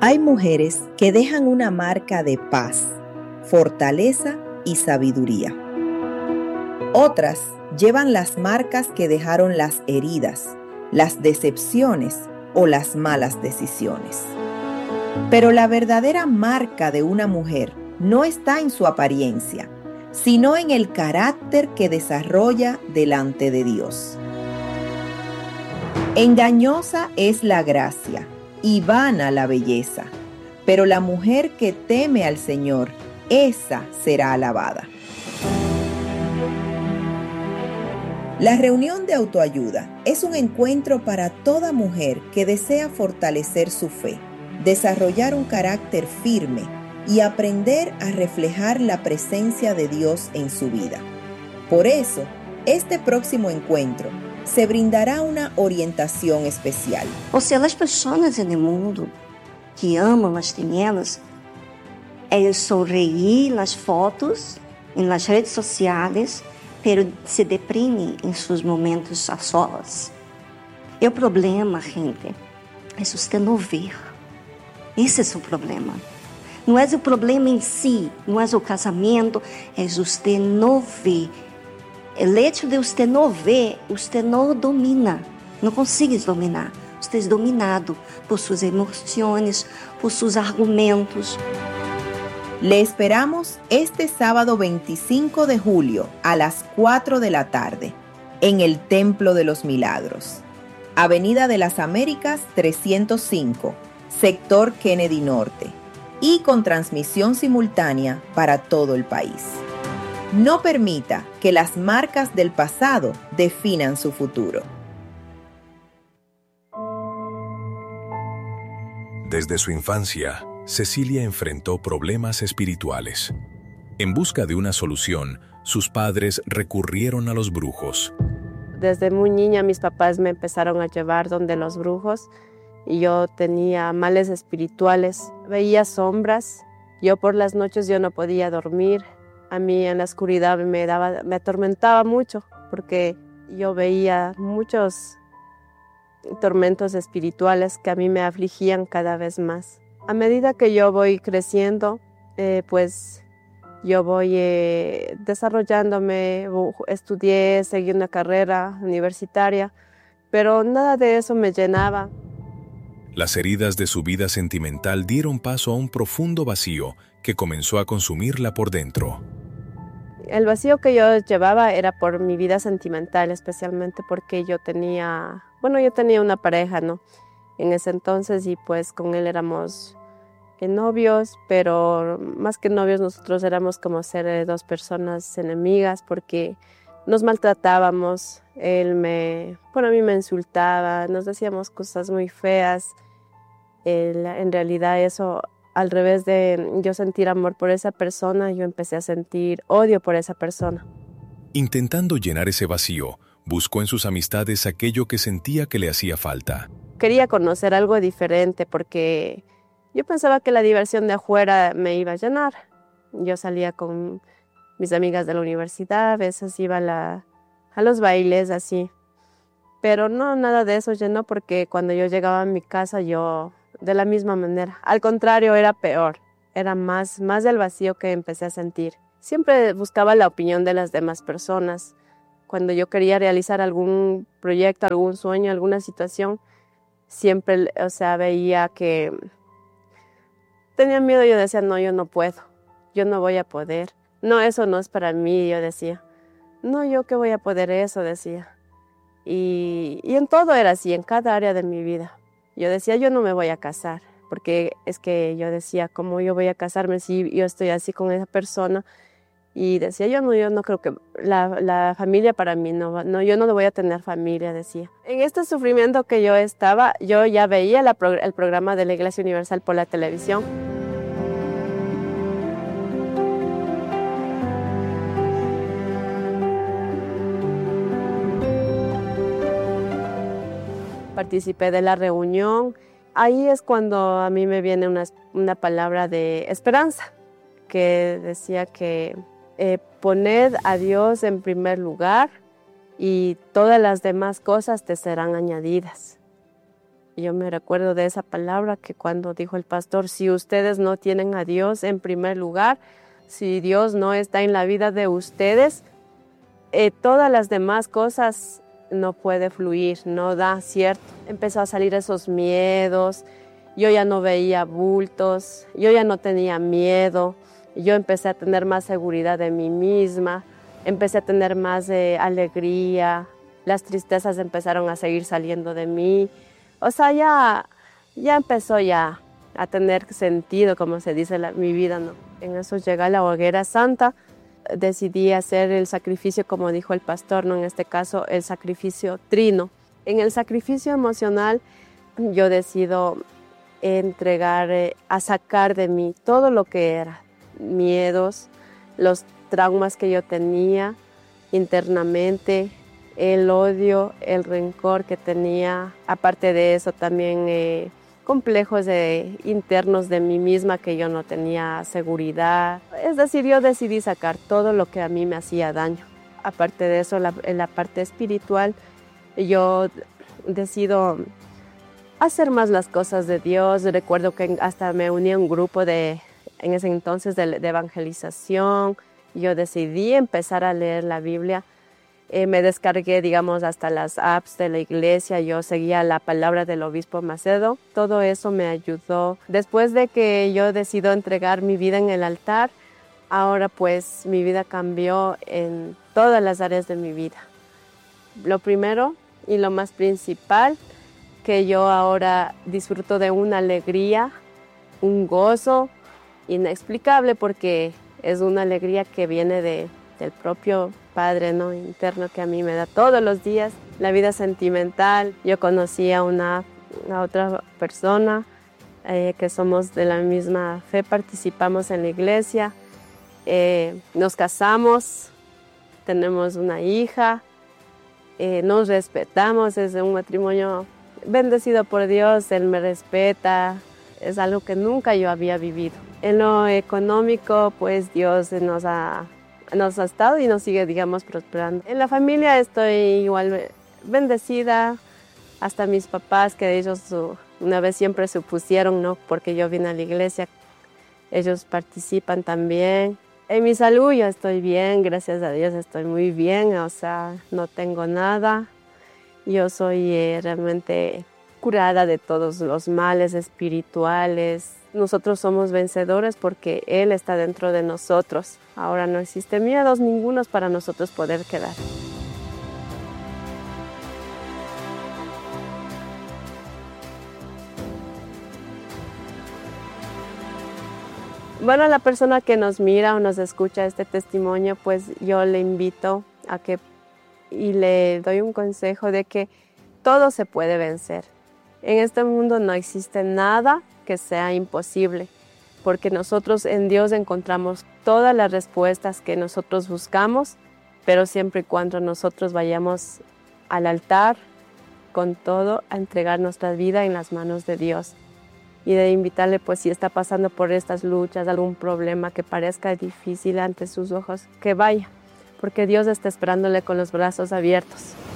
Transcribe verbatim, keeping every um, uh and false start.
Hay mujeres que dejan una marca de paz, fortaleza y sabiduría. Otras llevan las marcas que dejaron las heridas, las decepciones o las malas decisiones. Pero la verdadera marca de una mujer no está en su apariencia, sino en el carácter que desarrolla delante de Dios. Engañosa es la gracia y vana la belleza, pero la mujer que teme al Señor, esa será alabada. La reunión de autoayuda es un encuentro para toda mujer que desea fortalecer su fe, desarrollar un carácter firme y aprender a reflejar la presencia de Dios en su vida. Por eso, este próximo encuentro se brindará una orientación especial. Ou seja, as pessoas no mundo que amam as tinieblas, elas sorriem nas fotos, nas redes sociais, pero se deprimem em seus momentos a solas. E o problema, gente, é você não ver. Esse é o problema. Não é o problema em si, não é o casamento, é você não ver. O hecho de você não ver, você não domina, não consegue dominar. Você é dominado por suas emoções, por seus argumentos. Le esperamos este sábado veinticinco de julio a las cuatro de la tarde en el Templo de los Milagros, Avenida de las Américas trescientos cinco, sector Kennedy Norte, y con transmisión simultánea para todo el país. No permita que las marcas del pasado definan su futuro. Desde su infancia, Cecilia enfrentó problemas espirituales. En busca de una solución, sus padres recurrieron a los brujos. Desde muy niña mis papás me empezaron a llevar donde los brujos y yo tenía males espirituales, veía sombras. Yo por las noches yo no podía dormir. A mí en la oscuridad me, daba, me atormentaba mucho porque yo veía muchos tormentos espirituales que a mí me afligían cada vez más. A medida que yo voy creciendo, eh, pues yo voy eh, desarrollándome, estudié, seguí una carrera universitaria, pero nada de eso me llenaba. Las heridas de su vida sentimental dieron paso a un profundo vacío que comenzó a consumirla por dentro. El vacío que yo llevaba era por mi vida sentimental, especialmente porque yo tenía, bueno, yo tenía una pareja, ¿no? En ese entonces y pues con él éramos novios, pero más que novios nosotros éramos como ser dos personas enemigas porque nos maltratábamos. Él me, bueno, a mí me insultaba, nos decíamos cosas muy feas. Él, en realidad eso, al revés de yo sentir amor por esa persona, yo empecé a sentir odio por esa persona. Intentando llenar ese vacío, buscó en sus amistades aquello que sentía que le hacía falta. Quería conocer algo diferente porque yo pensaba que la diversión de afuera me iba a llenar. Yo salía con mis amigas de la universidad, a veces iba a, la, a los bailes así. Pero no, nada de eso llenó porque cuando yo llegaba a mi casa yo de la misma manera. Al contrario, era peor. Era más, más del vacío que empecé a sentir. Siempre buscaba la opinión de las demás personas. Cuando yo quería realizar algún proyecto, algún sueño, alguna situación, siempre, o sea, veía que tenía miedo. Yo decía, no, yo no puedo. Yo no voy a poder. No, eso no es para mí, yo decía. No, yo qué voy a poder eso, decía. Y, y en todo era así, en cada área de mi vida. Yo decía, yo no me voy a casar, porque es que yo decía, ¿cómo yo voy a casarme si yo estoy así con esa persona? Y decía, yo no, yo no creo que la, la familia para mí, no, no, yo no voy a tener familia, decía. En este sufrimiento que yo estaba, yo ya veía la, el programa de la Iglesia Universal por la televisión. Participé de la reunión. Ahí es cuando a mí me viene una, una palabra de esperanza, que decía que eh, poned a Dios en primer lugar y todas las demás cosas te serán añadidas. Yo me recuerdo de esa palabra que cuando dijo el pastor, si ustedes no tienen a Dios en primer lugar, si Dios no está en la vida de ustedes, eh, todas las demás cosas no puede fluir, no da, ¿cierto? Empezó a salir esos miedos, yo ya no veía bultos, yo ya no tenía miedo, yo empecé a tener más seguridad de mí misma, empecé a tener más eh, alegría, las tristezas empezaron a seguir saliendo de mí, o sea, ya, ya empezó ya a tener sentido, como se dice, la, mi vida, ¿no? En eso llegué a la hoguera santa, decidí hacer el sacrificio, como dijo el pastor, ¿no? En este caso, el sacrificio trino. En el sacrificio emocional, yo decido entregar, eh, a sacar de mí todo lo que era, miedos, los traumas que yo tenía internamente, el odio, el rencor que tenía, aparte de eso también eh, complejos de, internos de mí misma que yo no tenía seguridad. Es decir, yo decidí sacar todo lo que a mí me hacía daño. Aparte de eso, la, en la parte espiritual, yo decido hacer más las cosas de Dios. Recuerdo que hasta me uní a un grupo de, en ese entonces de, de evangelización. Yo decidí empezar a leer la Biblia. Eh, me descargué, digamos, hasta las apps de la iglesia. Yo seguía la palabra del obispo Macedo. Todo eso me ayudó. Después de que yo decidí entregar mi vida en el altar, ahora pues mi vida cambió en todas las áreas de mi vida. Lo primero y lo más principal, que yo ahora disfruto de una alegría, un gozo inexplicable, porque es una alegría que viene de, del propio Padre, ¿no? Interno, que a mí me da todos los días. La vida sentimental, yo conocí a una a otra persona eh, que somos de la misma fe, participamos en la iglesia, eh, nos casamos, tenemos una hija, eh, nos respetamos, es un matrimonio bendecido por Dios, Él me respeta, es algo que nunca yo había vivido. En lo económico, pues Dios nos ha nos ha estado y nos sigue, digamos, prosperando. En la familia estoy igual bendecida, hasta mis papás, que ellos una vez siempre supusieron, ¿no? Porque yo vine a la iglesia, ellos participan también. En mi salud yo estoy bien, gracias a Dios estoy muy bien, o sea, no tengo nada. Yo soy eh, realmente curada de todos los males espirituales. Nosotros somos vencedores porque Él está dentro de nosotros. Ahora no existen miedos ningunos para nosotros poder quedar. Bueno, a la persona que nos mira o nos escucha este testimonio, pues yo le invito a que y le doy un consejo de que todo se puede vencer. En este mundo no existe nada que sea imposible, porque nosotros en Dios encontramos todas las respuestas que nosotros buscamos, pero siempre y cuando nosotros vayamos al altar con todo a entregar nuestra vida en las manos de Dios. Y de invitarle, pues si está pasando por estas luchas, algún problema que parezca difícil ante sus ojos, que vaya, porque Dios está esperándole con los brazos abiertos.